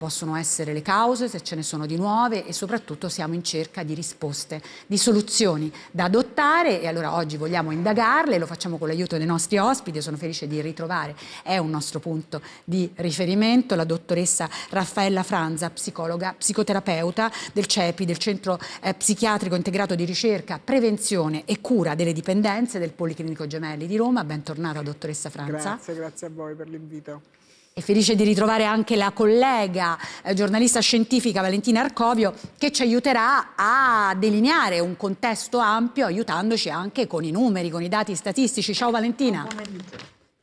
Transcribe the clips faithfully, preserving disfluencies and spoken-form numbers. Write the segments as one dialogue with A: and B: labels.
A: possono essere le cause, se ce ne sono di nuove, e soprattutto siamo in cerca di risposte, di soluzioni da adottare, e allora oggi vogliamo indagarle, lo facciamo con l'aiuto dei nostri ospiti. Io sono felice di ritrovare, è un nostro punto di riferimento, la dottoressa Raffaella Franza, psicologa, psicoterapeuta del C E P I, del Centro eh, Psichiatrico Integrato di Ricerca, Prevenzione e Cura delle Dipendenze del Policlinico Gemelli di Roma. Bentornata dottoressa Franza.
B: Grazie, grazie a voi per l'invito.
A: E felice di ritrovare anche la collega eh, giornalista scientifica Valentina Arcovio, che ci aiuterà a delineare un contesto ampio, aiutandoci anche con i numeri, con i dati statistici. Ciao Valentina.
C: Buon pomeriggio,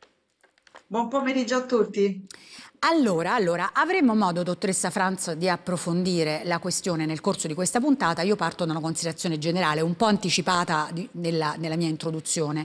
C: Buon pomeriggio a tutti.
A: Allora, allora, avremo modo, dottoressa Franz, di approfondire la questione nel corso di questa puntata. Io parto da una considerazione generale, un po' anticipata di, nella, nella mia introduzione.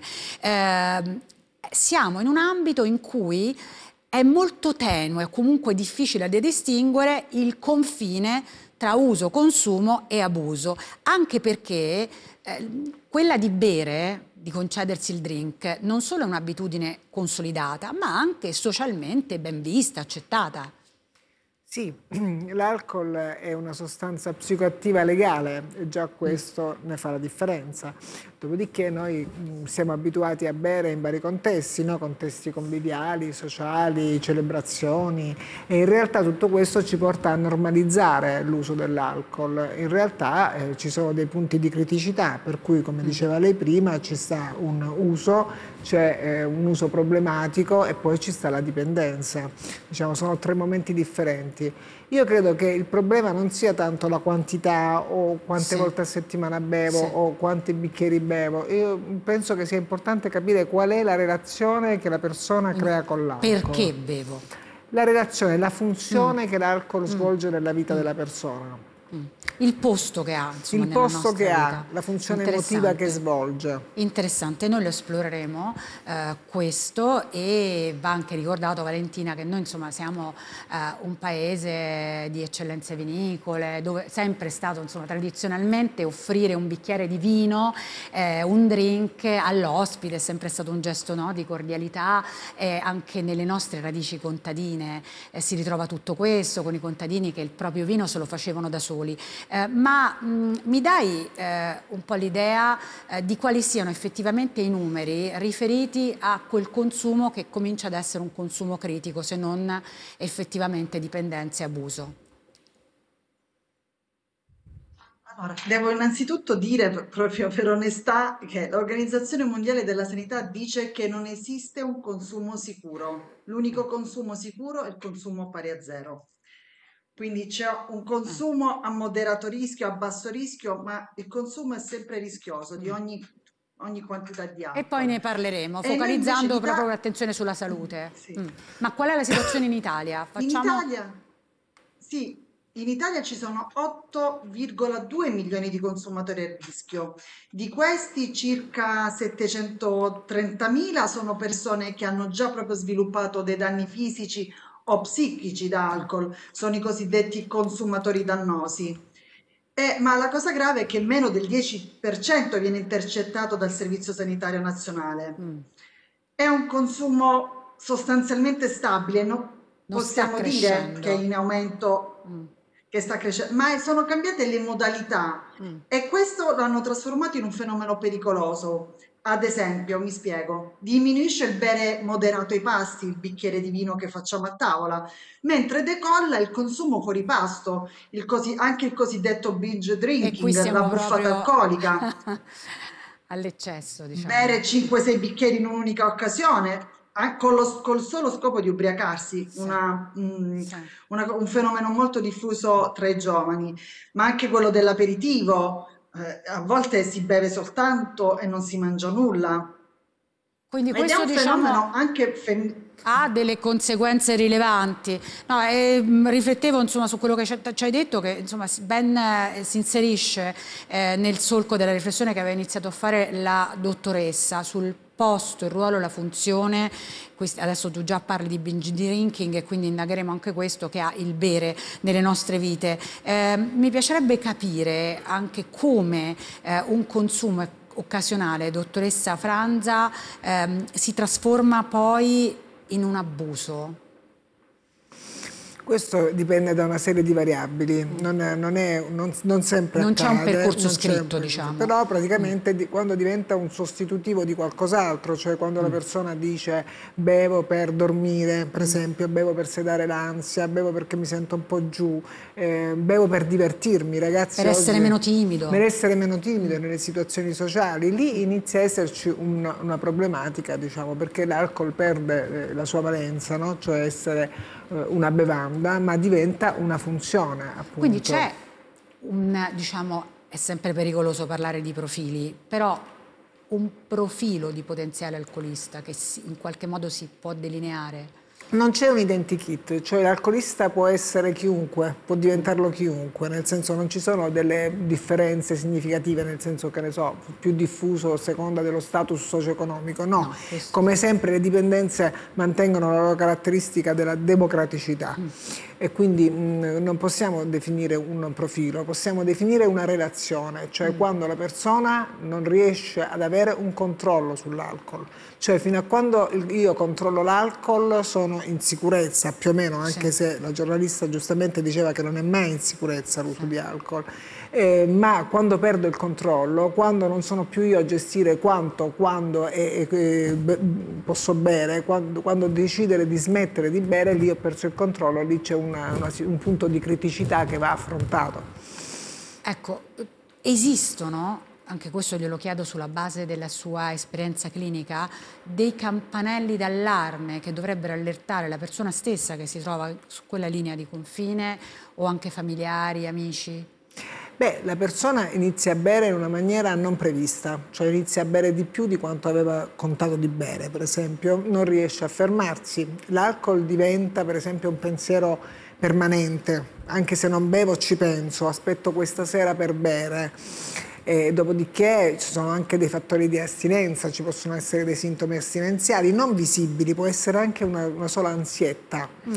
A: Eh, siamo in un ambito in cui è molto tenue, comunque difficile da distinguere il confine tra uso, consumo e abuso, anche perché eh, quella di bere, di concedersi il drink, non solo è un'abitudine consolidata, ma anche socialmente ben vista, accettata.
B: Sì, l'alcol è una sostanza psicoattiva legale e già questo ne fa la differenza. Dopodiché noi siamo abituati a bere in vari contesti, no? Contesti conviviali, sociali, celebrazioni, e in realtà tutto questo ci porta a normalizzare l'uso dell'alcol. In realtà eh, ci sono dei punti di criticità, per cui, come diceva lei prima, ci sta un uso, c'è eh, un uso problematico e poi ci sta la dipendenza. Diciamo, sono tre momenti differenti. Io credo che il problema non sia tanto la quantità o quante sì. volte a settimana bevo sì. o quanti bicchieri bevo. Io penso che sia importante capire qual è la relazione che la persona crea con l'alcol.
A: Perché bevo?
B: La relazione, la funzione
A: mm.
B: che l'alcol svolge mm. nella vita
A: mm.
B: della persona.
A: Il posto che ha, insomma,
B: il posto che
A: vita.
B: ha, la funzione emotiva che svolge.
A: Interessante, noi lo esploreremo eh, questo, e va anche ricordato, Valentina, che noi insomma siamo eh, un paese di eccellenze vinicole, dove è sempre stato insomma tradizionalmente offrire un bicchiere di vino, eh, un drink all'ospite, è sempre stato un gesto, no, di cordialità, e anche nelle nostre radici contadine eh, si ritrova tutto questo, con i contadini che il proprio vino se lo facevano da soli. Eh, ma mh, mi dai eh, un po' l'idea eh, di quali siano effettivamente i numeri riferiti a quel consumo che comincia ad essere un consumo critico, se non effettivamente dipendenza e abuso?
C: Allora, devo innanzitutto dire, proprio per onestà, che l'Organizzazione Mondiale della Sanità dice che non esiste un consumo sicuro. L'unico consumo sicuro è il consumo pari a zero. Quindi c'è un consumo a moderato rischio, a basso rischio, ma il consumo è sempre rischioso di ogni, ogni quantità di alcol.
A: E poi ne parleremo,
C: e
A: focalizzando
C: Ita-
A: proprio l'attenzione sulla salute.
C: Sì.
A: Mm. Ma qual è la situazione in Italia? Facciamo...
C: In Italia, sì, in Italia ci sono otto virgola due milioni di consumatori a rischio. Di questi circa settecentotrentamila sono persone che hanno già proprio sviluppato dei danni fisici o psichici da alcol, sono i cosiddetti consumatori dannosi. Eh, ma la cosa grave è che meno del dieci per cento viene intercettato dal Servizio Sanitario Nazionale. Mm. È un consumo sostanzialmente stabile, no? Possiamo dire che è in aumento, mm. che sta crescendo, ma sono cambiate le modalità mm. e questo lo hanno trasformato in un fenomeno pericoloso. Ad esempio, mi spiego, diminuisce il bere moderato ai pasti, il bicchiere di vino che facciamo a tavola, mentre decolla il consumo fuori pasto, il cosi- anche il cosiddetto binge drinking, la buffata alcolica.
A: All'eccesso, diciamo.
C: Bere cinque sei bicchieri in un'unica occasione, con lo, col solo scopo di ubriacarsi, sì. una, mh, sì. una, un fenomeno molto diffuso tra i giovani, ma anche quello dell'aperitivo. Eh, a volte si beve soltanto e non si mangia nulla.
A: Quindi
C: Ed
A: questo,
C: è un
A: diciamo,
C: fenomeno anche femminile.
A: Ha delle conseguenze rilevanti. No, eh, riflettevo insomma su quello che ci hai detto, che insomma ben eh, si inserisce eh, nel solco della riflessione che aveva iniziato a fare la dottoressa sul posto, il ruolo e la funzione. Questi, adesso tu già parli di binge drinking e quindi indagheremo anche questo, che ha il bere nelle nostre vite. Eh, mi piacerebbe capire anche come eh, un consumo occasionale, dottoressa Franza, ehm, si trasforma poi in un abuso.
B: Questo dipende da una serie di variabili, non, è, non, è, non, non sempre
A: non
B: accade.
A: Non c'è un percorso
B: non
A: scritto,
B: un,
A: diciamo.
B: Però praticamente mm. di, quando diventa un sostitutivo di qualcos'altro, cioè quando mm. la persona dice bevo per dormire, per mm. esempio, bevo per sedare l'ansia, bevo perché mi sento un po' giù, eh, bevo per divertirmi, ragazzi.
A: Per essere
B: oggi,
A: meno timido.
B: Per essere meno timido mm. nelle situazioni sociali, lì inizia a esserci una, una problematica, diciamo, perché l'alcol perde la sua valenza, no? Cioè essere una bevanda, ma diventa una funzione, appunto.
A: Quindi c'è un, diciamo, è sempre pericoloso parlare di profili, però un profilo di potenziale alcolista che si, in qualche modo si può delineare?
B: Non c'è un identikit, cioè l'alcolista può essere chiunque, può diventarlo chiunque, nel senso non ci sono delle differenze significative, nel senso che ne so, più diffuso a seconda dello status socio-economico, no. no questo... Come sempre le dipendenze mantengono la loro caratteristica della democraticità mm. e quindi mh, non possiamo definire un profilo, possiamo definire una relazione, cioè mm. quando la persona non riesce ad avere un controllo sull'alcol, cioè fino a quando io controllo l'alcol sono in sicurezza, più o meno, anche sì. se la giornalista giustamente diceva che non è mai in sicurezza l'uso sì. di alcol, eh, ma quando perdo il controllo, quando non sono più io a gestire quanto, quando e, e, be, posso bere, quando, quando decidere di smettere di bere, lì ho perso il controllo, lì c'è una, una, un punto di criticità che va affrontato.
A: Ecco, esistono, anche questo glielo chiedo sulla base della sua esperienza clinica, dei campanelli d'allarme che dovrebbero allertare la persona stessa che si trova su quella linea di confine o anche familiari, amici?
B: Beh, la persona inizia a bere in una maniera non prevista, cioè inizia a bere di più di quanto aveva contato di bere, per esempio, non riesce a fermarsi. L'alcol diventa, per esempio, un pensiero permanente, anche se non bevo ci penso, aspetto questa sera per bere. E dopodiché ci sono anche dei fattori di astinenza, ci possono essere dei sintomi astinenziali non visibili, può essere anche una, una sola ansietta, mm.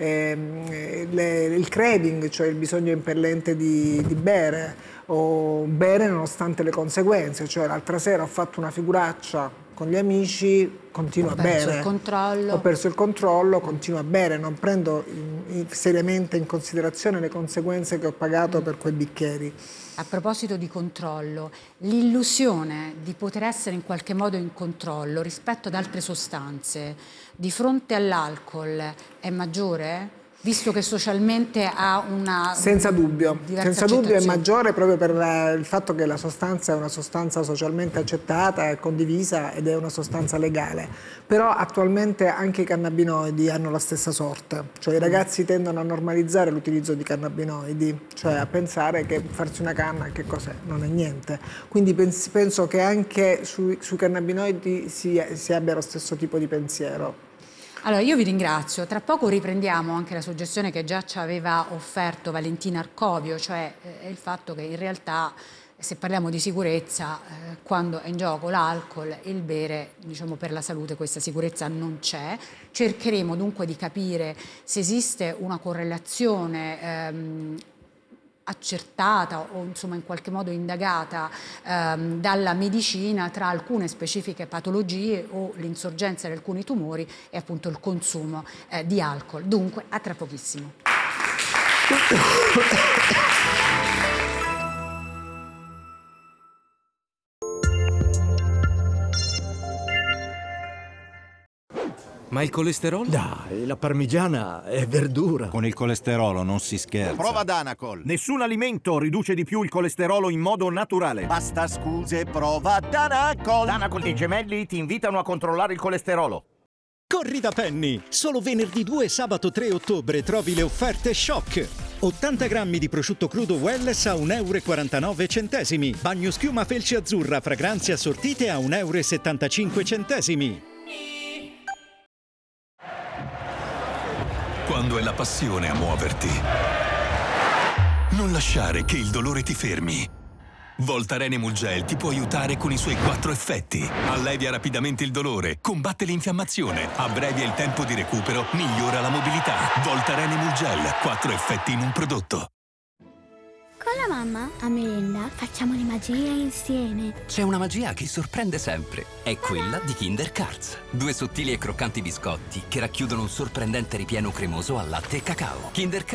B: eh, le, il craving, cioè il bisogno impellente di, di bere, o bere nonostante le conseguenze, cioè l'altra sera ho fatto una figuraccia con gli amici, continuo a bere, ho perso il controllo, ho perso il controllo, continuo a bere, non prendo in, in, seriamente in considerazione le conseguenze che ho pagato mm. per quei bicchieri.
A: A proposito di controllo, l'illusione di poter essere in qualche modo in controllo rispetto ad altre sostanze di fronte all'alcol è maggiore? Visto che socialmente ha una...
B: Senza dubbio, senza dubbio è maggiore proprio per la, il fatto che la sostanza è una sostanza socialmente accettata e condivisa ed è una sostanza legale. Però attualmente anche i cannabinoidi hanno la stessa sorte, cioè i ragazzi tendono a normalizzare l'utilizzo di cannabinoidi, cioè a pensare che farsi una canna che cos'è? Non è niente. Quindi pens penso che anche sui, sui cannabinoidi si, si abbia lo stesso tipo di pensiero.
A: Allora, io vi ringrazio. Tra poco riprendiamo anche la suggestione che già ci aveva offerto Valentina Arcovio, cioè eh, il fatto che in realtà, se parliamo di sicurezza, eh, quando è in gioco l'alcol e il bere, diciamo per la salute questa sicurezza non c'è. Cercheremo dunque di capire se esiste una correlazione ehm, accertata o insomma in qualche modo indagata ehm, dalla medicina tra alcune specifiche patologie o l'insorgenza di alcuni tumori e appunto il consumo eh, di alcol. Dunque, a tra pochissimo.
D: Ma il colesterolo?
E: Dai, la parmigiana è verdura.
F: Con il colesterolo non si scherza.
G: Prova Danacol.
H: Nessun alimento riduce di più il colesterolo in modo naturale.
G: Basta scuse, prova Danacol.
H: Danacol e i gemelli ti invitano a controllare il colesterolo.
E: Corri da Penny! Solo venerdì due e sabato tre ottobre trovi le offerte shock. ottanta grammi di prosciutto crudo Welles a un euro e quarantanove centesimi. Bagno schiuma felce azzurra, fragranze assortite a un euro e settantacinque centesimi.
I: Quando è la passione a muoverti, non lasciare che il dolore ti fermi. Voltaren Emulgel ti può aiutare con i suoi quattro effetti. Allevia rapidamente il dolore, combatte l'infiammazione, abbrevia il tempo di recupero, migliora la mobilità. Voltaren Emulgel, quattro effetti in un prodotto.
J: la mamma, a merenda facciamo le magie insieme.
K: C'è una magia che sorprende sempre. È quella di Kinder Cards. Due sottili e croccanti biscotti che racchiudono un sorprendente ripieno cremoso al latte e cacao. Kinder Cards